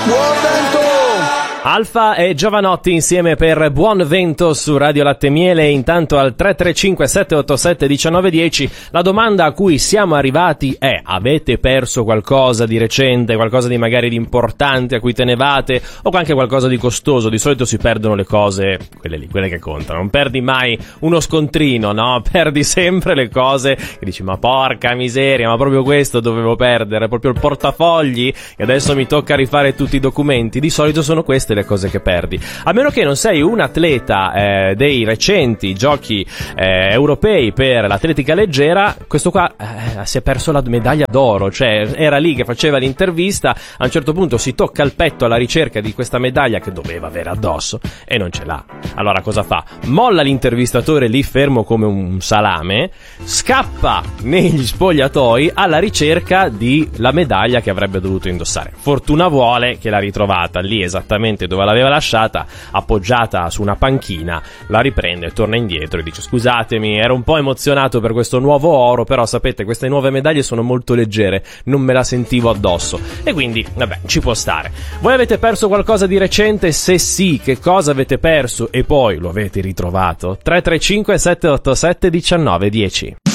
Buon vento! Alfa e Giovanotti insieme per Buon Vento su Radio Latte Miele. Intanto al 335 787 1910 la domanda a cui siamo arrivati è: avete perso qualcosa di recente, qualcosa di magari di importante a cui tenevate, o anche qualcosa di costoso? Di solito si perdono le cose, quelle lì, quelle che contano. Non perdi mai uno scontrino, no? Perdi sempre le cose che dici: ma porca miseria, ma proprio questo dovevo perdere, proprio il portafogli, e adesso mi tocca rifare tutti i documenti. Di solito sono queste le cose che perdi, a meno che non sei un atleta dei recenti giochi europei per l'atletica leggera. Questo qua si è perso la medaglia d'oro, cioè era lì che faceva l'intervista, a un certo punto si tocca il petto alla ricerca di questa medaglia che doveva avere addosso e non ce l'ha. Allora cosa fa? Molla l'intervistatore lì fermo come un salame, scappa negli spogliatoi alla ricerca di la medaglia che avrebbe dovuto indossare. Fortuna vuole che l'ha ritrovata lì esattamente dove l'aveva lasciata, appoggiata su una panchina. La riprende, torna indietro e dice: scusatemi, ero un po' emozionato per questo nuovo oro, però sapete, queste nuove medaglie sono molto leggere, non me la sentivo addosso. E quindi, vabbè, ci può stare. Voi avete perso qualcosa di recente? Se sì, che cosa avete perso e poi lo avete ritrovato? 335 787 1910.